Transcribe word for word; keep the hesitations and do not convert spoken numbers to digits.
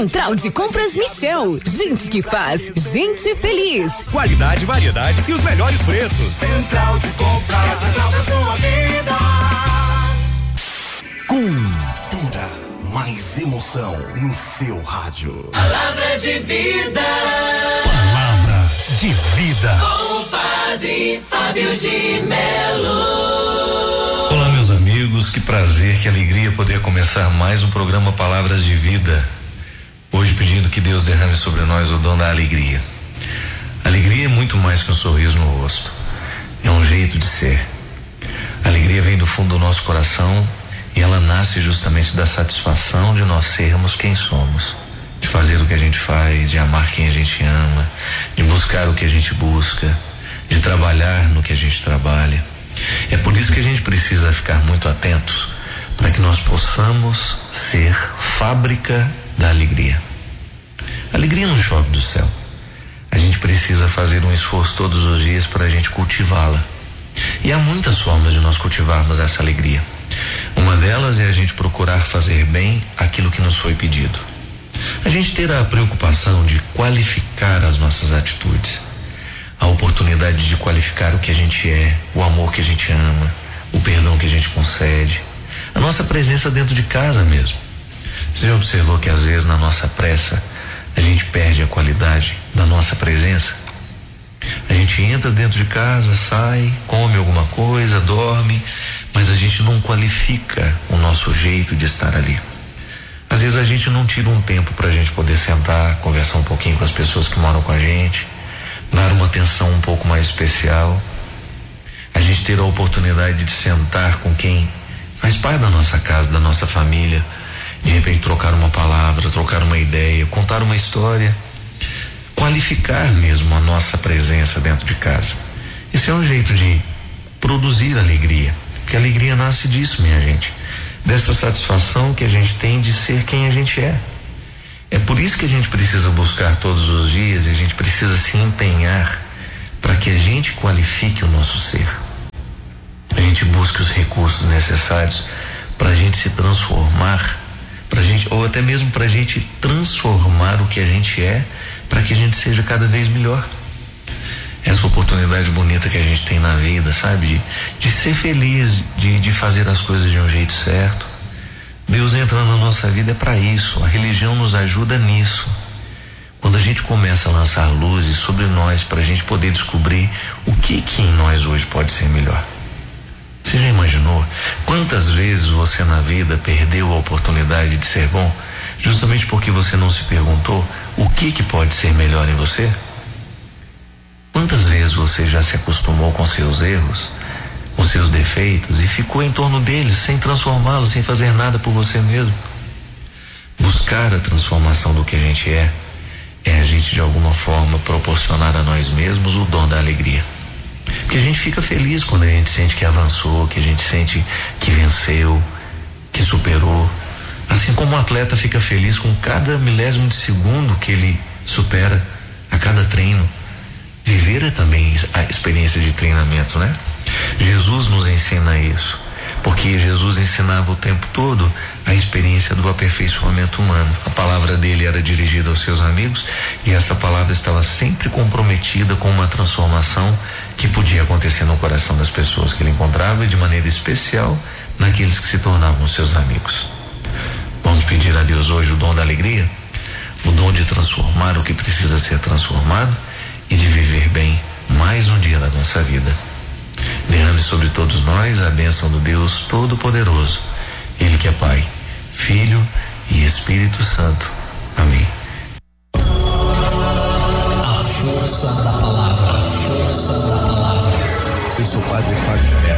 Central de Compras Michel. Gente que faz, gente feliz. Qualidade, variedade e os melhores preços. Central de Compras, central da sua vida. Cultura, mais emoção no seu rádio. Palavra de vida. Palavra de vida. Com o padre Fábio de Melo. Olá, meus amigos, que prazer, que alegria poder começar mais um programa Palavras de Vida. Hoje pedindo que Deus derrame sobre nós o dom da alegria. Alegria é muito mais que um sorriso no rosto. É um jeito de ser. A alegria vem do fundo do nosso coração e ela nasce justamente da satisfação de nós sermos quem somos. De fazer o que a gente faz, de amar quem a gente ama, de buscar o que a gente busca, de trabalhar no que a gente trabalha. É por isso que a gente precisa ficar muito atentos para que nós possamos ser fábrica da alegria. A alegria não chove do céu. A gente precisa fazer um esforço todos os dias para a gente cultivá-la. E há muitas formas de nós cultivarmos essa alegria. Uma delas é a gente procurar fazer bem aquilo que nos foi pedido. A gente ter a preocupação de qualificar as nossas atitudes. A oportunidade de qualificar o que a gente é, o amor que a gente ama, o perdão que a gente concede, a nossa presença dentro de casa mesmo. Você já observou que às vezes na nossa pressa a gente perde a qualidade da nossa presença? A gente entra dentro de casa, sai, come alguma coisa, dorme, mas a gente não qualifica o nosso jeito de estar ali. Às vezes a gente não tira um tempo para a gente poder sentar, conversar um pouquinho com as pessoas que moram com a gente, dar uma atenção um pouco mais especial. A gente ter a oportunidade de sentar com quem faz parte da nossa casa, da nossa família, de repente trocar uma palavra, trocar uma ideia, contar uma história, qualificar mesmo a nossa presença dentro de casa. Esse é um jeito de produzir alegria, porque a alegria nasce disso, minha gente, dessa satisfação que a gente tem de ser quem a gente é. É por isso que a gente precisa buscar todos os dias, e a gente precisa se empenhar para que a gente qualifique o nosso ser. A gente busque os recursos necessários para a gente se transformar, pra gente, ou até mesmo para a gente transformar o que a gente é, para que a gente seja cada vez melhor. Essa oportunidade bonita que a gente tem na vida, sabe? De, de ser feliz, de, de fazer as coisas de um jeito certo. Deus entra na nossa vida é para isso. A religião nos ajuda nisso. Quando a gente começa a lançar luzes sobre nós para a gente poder descobrir o que que em nós hoje pode ser melhor. Você já imaginou quantas vezes você na vida perdeu a oportunidade de ser bom justamente porque você não se perguntou o que que pode ser melhor em você? Quantas vezes você já se acostumou com seus erros, com seus defeitos e ficou em torno deles sem transformá-los, sem fazer nada por você mesmo? Buscar a transformação do que a gente é, é a gente de alguma forma proporcionar a nós mesmos o dom da alegria. Porque a gente fica feliz quando a gente sente que avançou, que a gente sente que venceu, que superou. Assim como um atleta fica feliz com cada milésimo de segundo que ele supera a cada treino. Viver é também a experiência de treinamento, né? Jesus nos ensina isso, porque Jesus ensinava o tempo todo a experiência do aperfeiçoamento humano. A palavra dele era dirigida aos seus amigos e essa palavra estava sempre comprometida com uma transformação que podia acontecer no coração das pessoas que ele encontrava e de maneira especial naqueles que se tornavam seus amigos. Vamos pedir a Deus hoje o dom da alegria, o dom de transformar o que precisa ser transformado e de viver bem mais um dia da nossa vida. Derrame sobre todos nós a bênção do Deus Todo-Poderoso, Ele que é Pai, Filho e Espírito Santo. Amém. A força da palavra, a força da palavra. Eu sou o padre Fábio de Melo.